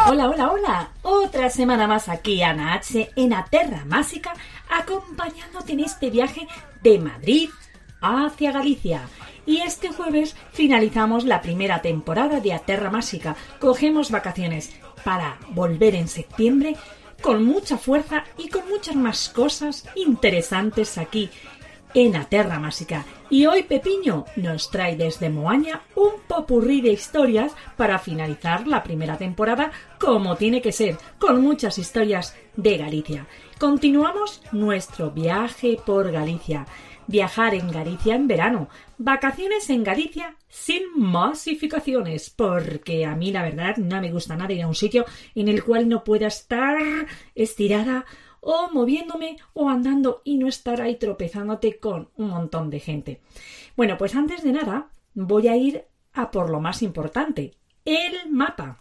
Hola, hola, hola. Otra semana más aquí, Ana H, en A Terra Másica, acompañándote en este viaje de Madrid hacia Galicia. Y este jueves finalizamos la primera temporada de A Terra Másica. Cogemos vacaciones para volver en septiembre con mucha fuerza y con muchas más cosas interesantes aquí en A Terra Másica. Y hoy Pepiño nos trae desde Moaña un popurrí de historias para finalizar la primera temporada como tiene que ser, con muchas historias de Galicia. Continuamos nuestro viaje por Galicia. Viajar en Galicia en verano. Vacaciones en Galicia sin masificaciones, porque a mí la verdad no me gusta nada ir a un sitio en el cual no pueda estar estirada o moviéndome o andando y no estar ahí tropezándote con un montón de gente. Bueno, pues antes de nada voy a ir a por lo más importante, el mapa.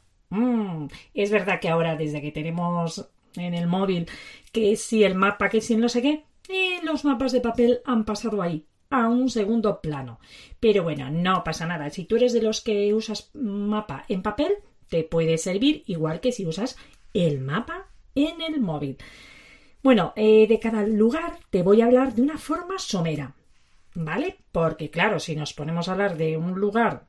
Es verdad que ahora desde que tenemos en el móvil que si el mapa, que si no sé qué, los mapas de papel han pasado ahí a un segundo plano. Pero bueno, no pasa nada. Si tú eres de los que usas mapa en papel, te puede servir igual que si usas el mapa en el móvil. Bueno, de cada lugar te voy a hablar de una forma somera, ¿vale? Porque claro, si nos ponemos a hablar de un lugar,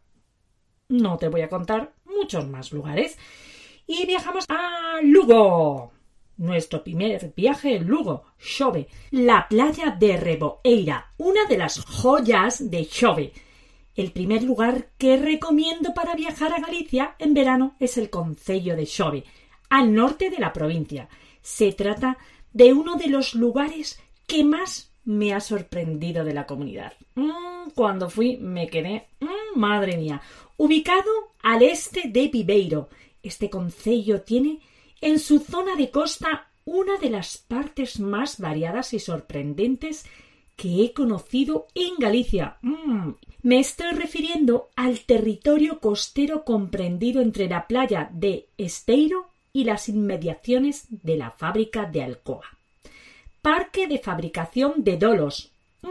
no te voy a contar muchos más lugares. Y viajamos a Lugo. Nuestro primer viaje en Lugo, Xove, la playa de Reboeira, una de las joyas de Xove. El primer lugar que recomiendo para viajar a Galicia en verano es el concello de Xove, al norte de la provincia. Se trata de uno de los lugares que más me ha sorprendido de la comunidad. Cuando fui me quedé, madre mía, ubicado al este de Viveiro. Este concello tiene en su zona de costa una de las partes más variadas y sorprendentes que he conocido en Galicia. Me estoy refiriendo al territorio costero comprendido entre la playa de Esteiro y las inmediaciones de la fábrica de Alcoa. Parque de fabricación de dolos.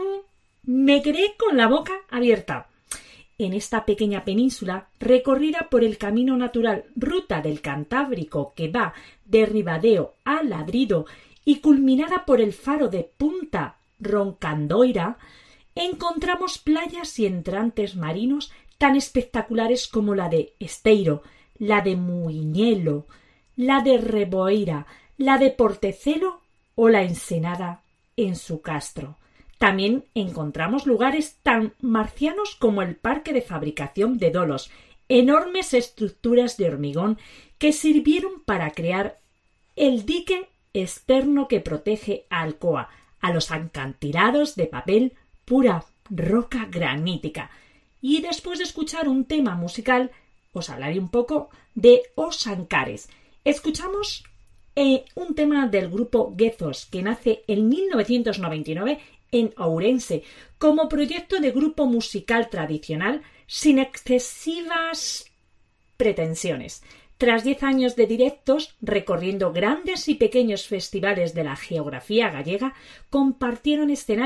Me quedé con la boca abierta. En esta pequeña península, recorrida por el camino natural Ruta del Cantábrico que va de Ribadeo a Ladrido y culminada por el faro de Punta Roncandoira, encontramos playas y entrantes marinos tan espectaculares como la de Esteiro, la de Muiñelo, la de Reboeira, la de Portecelo o la Ensenada en su castro. También encontramos lugares tan marcianos como el parque de fabricación de dolos, enormes estructuras de hormigón que sirvieron para crear el dique externo que protege a Alcoa, a los acantilados de papel, pura roca granítica. Y después de escuchar un tema musical, os hablaré un poco de Os Ancares. Escuchamos un tema del grupo Guezos, que nace en 1999 en Ourense, como proyecto de grupo musical tradicional sin excesivas pretensiones. Tras 10 años de directos, recorriendo grandes y pequeños festivales de la geografía gallega, compartieron escenario